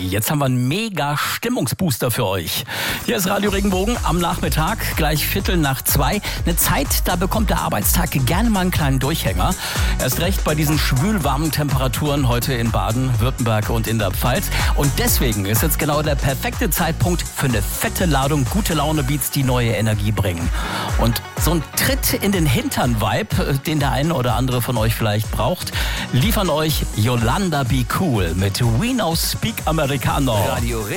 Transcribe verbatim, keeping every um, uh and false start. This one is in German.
Jetzt haben wir einen mega Stimmungsbooster für euch. Hier ist Radio Regenbogen am Nachmittag, gleich Viertel nach zwei. Eine Zeit, da bekommt der Arbeitstag gerne mal einen kleinen Durchhänger. Erst recht bei diesen schwülwarmen Temperaturen heute in Baden, Württemberg und in der Pfalz. Und deswegen ist jetzt genau der perfekte Zeitpunkt für eine fette Ladung gute Laune-Beats, die neue Energie bringen. Und so ein Tritt in den Hintern-Vibe, den der eine oder andere von euch vielleicht braucht, liefern euch Yolanda Be Cool mit We Now Speak Americano. Radio